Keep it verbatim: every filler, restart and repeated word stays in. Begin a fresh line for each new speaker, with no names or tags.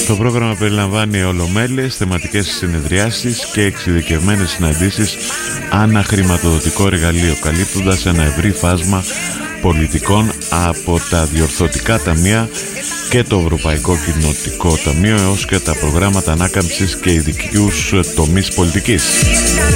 Το πρόγραμμα περιλαμβάνει ολομέλειες, θεματικές συνεδριάσεις και εξειδικευμένες συναντήσεις ανά χρηματοδοτικό εργαλείο, καλύπτοντας ένα ευρύ φάσμα πολιτικών από τα διορθωτικά ταμεία και το Ευρωπαϊκό Κοινοτικό Ταμείο έως και τα προγράμματα ανάκαμψης και ειδικούς τομείς πολιτικής.